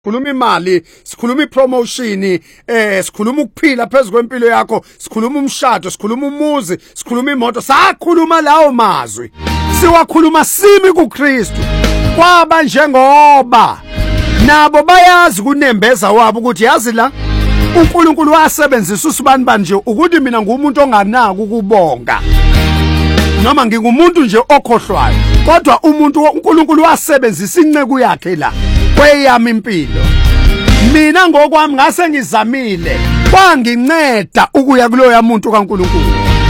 Sikhuluma imali, sikhuluma ipromotion, sikhuluma ukuphila phezulu kwempilo yakho, sikhuluma umshado, sikhuluma umuzi, sikhuluma imoto, sakhuluma lawo mazwi. Siwakhuluma simi kuKristu. Kwaba njengoba nabo bayazi kunembeza wabo ukuthi yazi la uNkulunkulu wasebenzisa usibani banje ukuthi mina ngumuntu onganaki ukubonga. Noma ngingumuntu nje okhohlwayo, kodwa umuntu uNkulunkulu wasebenzisa inceku yakhe la kweyami impilo. Mina ngokwami ngase ngizamile, kwanginceda ukuya kuloya muntu kaNkulunkulu.